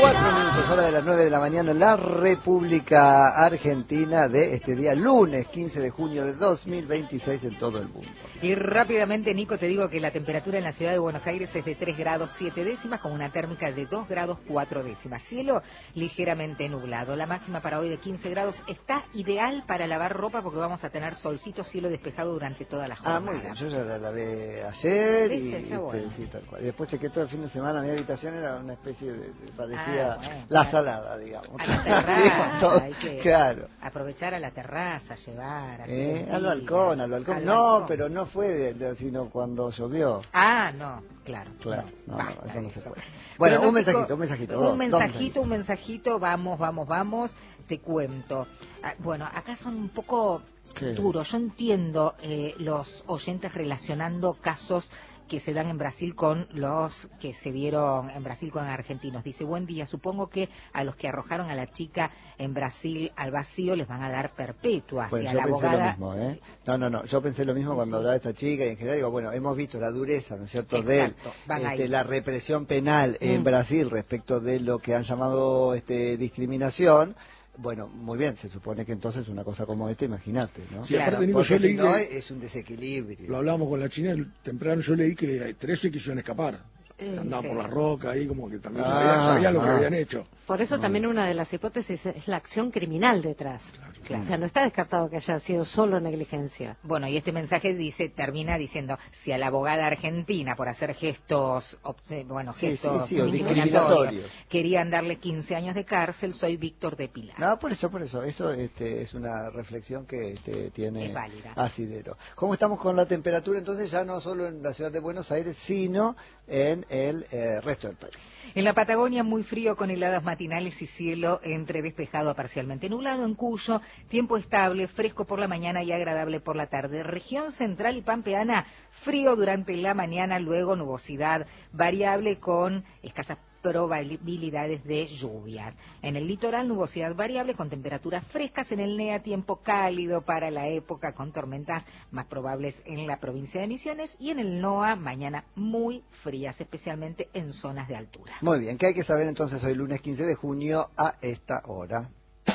4 minutos, hora de las 9 de la mañana, en la República Argentina de este día, lunes 15 de junio de 2026 en todo el mundo. Y rápidamente, Nico, te digo que la temperatura en la ciudad de Buenos Aires es de 3 grados 7 décimas con una térmica de 2 grados 4 décimas. Cielo ligeramente nublado. La máxima para hoy de 15 grados está ideal para lavar ropa porque vamos a tener solcito, cielo despejado durante toda la jornada. Ah, muy bien. Yo ya la lavé ayer bueno. sí, tal cual. Y después se quedó todo el fin de semana. Mi habitación era una especie de parecía bueno, la salada, digamos. A la terraza, hay que claro. aprovechar a la terraza, llevar. Al balcón. Pero no fue sino cuando llovió. Ah, no, claro. No, eso no se puede. Bueno, un mensajito. Un mensajito, vamos, te cuento. Bueno, acá son un poco duros. Yo entiendo los oyentes relacionando casos que se dan en Brasil con los que se dieron en Brasil con argentinos. Dice, buen día, supongo que a los que arrojaron a la chica en Brasil al vacío les van a dar perpetua. Bueno, si a yo la pensé abogada... lo mismo, No, yo pensé lo mismo cuando hablaba de esta chica y en general digo, bueno, hemos visto la dureza, ¿no es cierto?, Exacto, de la represión penal en Brasil respecto de lo que han llamado discriminación. Bueno, muy bien, se supone que entonces una cosa como esta, imagínate, ¿no? Sí, claro, aparte, Nico, porque si no leí es un desequilibrio. Lo hablábamos con la China temprano, yo leí que 13 quisieron escapar. Andaban por la roca ahí, como que también sabían lo que habían hecho. Por eso también una de las hipótesis es la acción criminal detrás. Claro. O sea, no está descartado que haya sido solo negligencia. Bueno, y este mensaje termina diciendo, si a la abogada argentina por hacer gestos discriminatorios querían darle 15 años de cárcel, soy Víctor de Pilar. No, por eso, eso es una reflexión que tiene asidero. ¿Cómo estamos con la temperatura? Entonces ya no solo en la ciudad de Buenos Aires, sino en el resto del país. En la Patagonia muy frío con heladas matinales y cielo entre despejado a parcialmente nublado. En Cuyo, tiempo estable, fresco por la mañana y agradable por la tarde. Región central y pampeana, frío durante la mañana, luego nubosidad variable con escasas probabilidades de lluvias. En el litoral, nubosidad variable con temperaturas frescas. En el NEA, tiempo cálido para la época con tormentas más probables en la provincia de Misiones. Y en el NOA, mañana muy frías, especialmente en zonas de altura. Muy bien, ¿qué hay que saber entonces hoy lunes 15 de junio a esta hora?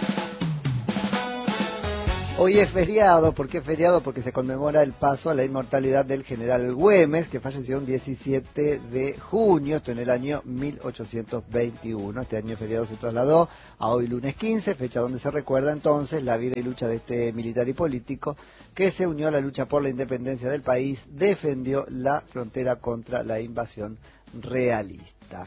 Hoy es feriado. ¿Por qué es feriado? Porque se conmemora el paso a la inmortalidad del general Güemes, que falleció el 17 de junio, esto en el año 1821. Este año feriado se trasladó a hoy lunes 15, fecha donde se recuerda entonces la vida y lucha de este militar y político que se unió a la lucha por la independencia del país, defendió la frontera contra la invasión realista.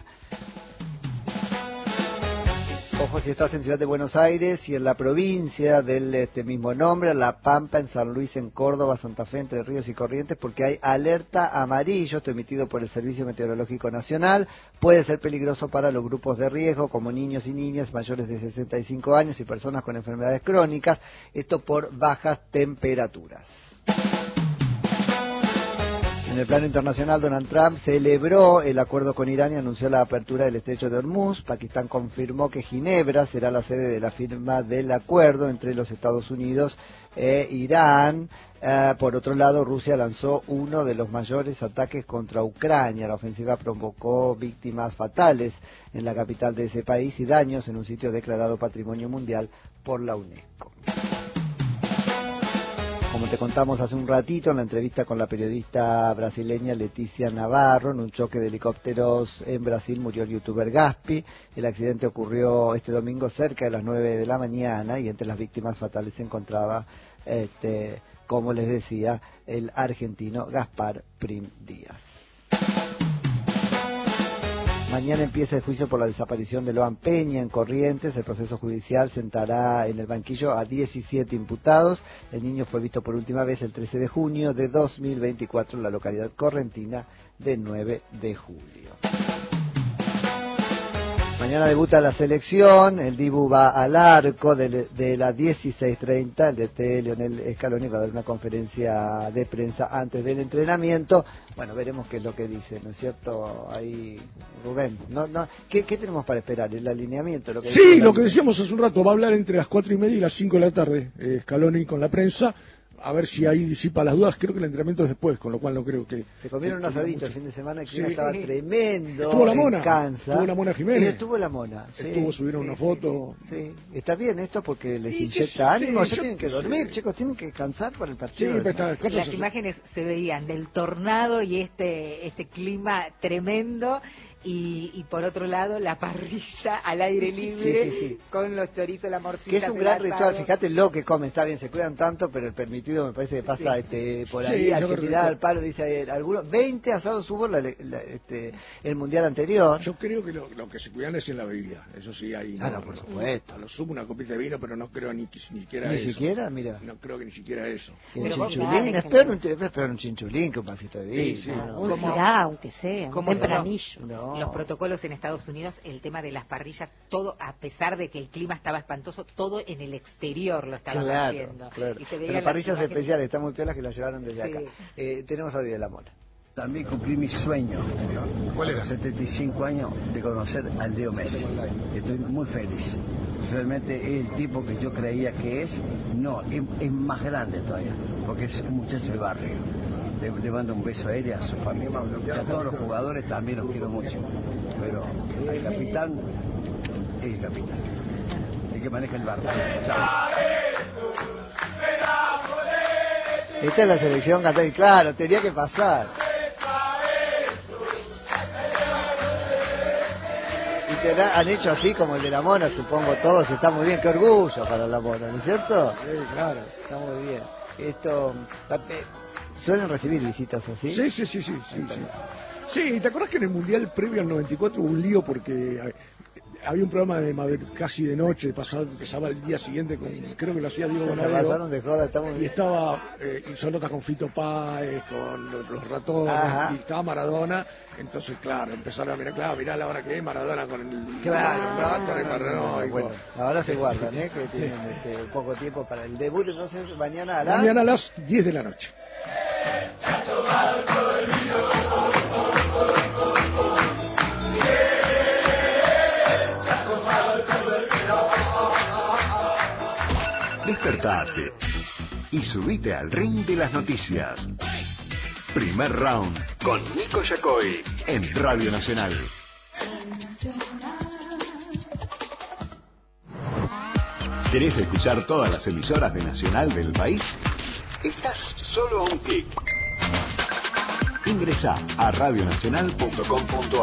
Ojo si estás en Ciudad de Buenos Aires y en la provincia del mismo nombre, La Pampa, en San Luis, en Córdoba, Santa Fe, Entre Ríos y Corrientes, porque hay alerta amarillo, esto emitido por el Servicio Meteorológico Nacional. Puede ser peligroso para los grupos de riesgo, como niños y niñas mayores de 65 años y personas con enfermedades crónicas, esto por bajas temperaturas. En el plano internacional, Donald Trump celebró el acuerdo con Irán y anunció la apertura del estrecho de Hormuz. Pakistán confirmó que Ginebra será la sede de la firma del acuerdo entre los Estados Unidos e Irán. Por otro lado, Rusia lanzó uno de los mayores ataques contra Ucrania. La ofensiva provocó víctimas fatales en la capital de ese país y daños en un sitio declarado Patrimonio Mundial por la UNESCO. Como te contamos hace un ratito en la entrevista con la periodista brasileña Leticia Navarro, en un choque de helicópteros en Brasil murió el youtuber Gaspi. El accidente ocurrió este domingo cerca de las 9 de la mañana y entre las víctimas fatales se encontraba, como les decía, el argentino Gaspar Prim Díaz. Mañana empieza el juicio por la desaparición de Loan Peña en Corrientes. El proceso judicial sentará en el banquillo a 17 imputados. El niño fue visto por última vez el 13 de junio de 2024 en la localidad correntina de 9 de julio. Mañana debuta la selección, el Dibu va al arco de la 16:30, el DT Leonel Scaloni va a dar una conferencia de prensa antes del entrenamiento. Bueno, veremos qué es lo que dice, ¿no es cierto? Ahí, Rubén, ¿qué tenemos para esperar? ¿El alineamiento? Lo que decíamos hace un rato, va a hablar entre las 4:30 y las 5 de la tarde, Scaloni con la prensa. a ver si ahí disipa las dudas. Creo que el entrenamiento es después, con lo cual no creo que... Se comieron un asadito el fin de semana, el clima Sí. estaba tremendo. Estuvo la Mona. En Kansas. Estuvo la Mona Jiménez. Estuvo la Mona. Sí. Subieron una foto. Sí. Está bien esto porque les Y inyecta que ánimo. sí, Ya yo tienen que qué dormir, sé. chicos, tienen que descansar para el Sí, partido. pero estas cosas... Las imágenes se veían del tornado y este clima tremendo y por otro lado la parrilla al aire libre Sí. con los chorizos, la morcilla. Que es un gran ritual, fíjate lo que comen, está bien, se cuidan tanto, pero el permitido me parece que pasa por ahí, Sí, Argentina al palo, dice algunos, 20 asados hubo el mundial anterior. Yo creo que lo que se cuidan es en la bebida, eso sí hay. No, por supuesto. A lo sumo una copita de vino, pero no creo ni siquiera Ni eso. siquiera, mira. No creo que ni siquiera eso. El Pero vos chinchulín, mirá, es peor un chinchulín que un vasito de vino. Sí. Un cirá, aunque sea, un como tempranillo. No. Los protocolos en Estados Unidos, el tema de las parrillas, todo, a pesar de que el clima estaba espantoso, todo en el exterior lo estaban haciendo. Claro. Y se Pero veían parrillas las imágenes. especiales, están muy piolas que las llevaron desde Sí. acá. Tenemos audio de la Mona. También cumplí mi sueño, ¿Cuál era? a los 75 años, de conocer al Leo Messi. Estoy muy feliz. Realmente es el tipo que yo creía que es, no, es más grande todavía, porque es un muchacho de barrio. Le mando un beso a él y a su familia, a todos los jugadores también los quiero mucho, pero al capitán es el capitán, el que maneja el barrio. Chao. Esta es la selección cantante, claro, tenía que pasar. Y han hecho así como el de la Mona, supongo todos, está muy bien, qué orgullo para la Mona, ¿no es cierto? Sí, claro. Está muy bien. ¿Suelen recibir visitas así? Sí. Sí, ¿te acuerdas que en el Mundial previo al 94 hubo un lío porque había un programa casi de noche, empezaba el día siguiente, creo que lo hacía Diego Se Bonadero, pasaron de joda, está muy y bien. estaba hizo notas con Fito Páez, con los ratones, Ajá. y estaba Maradona, entonces claro, empezaron a mirar, mirá la hora que es Maradona con el Claro, y bueno, ahora se guardan, que tienen poco tiempo para el debut, entonces mañana a las... mañana a las 10 de la noche. Despertate y subite al ring de las noticias. Primer round con Nico Yacoy en Radio Nacional. ¿Querés escuchar todas las emisoras de Nacional del país? Estás solo a un clic. Ingresá a radionacional.com.ar.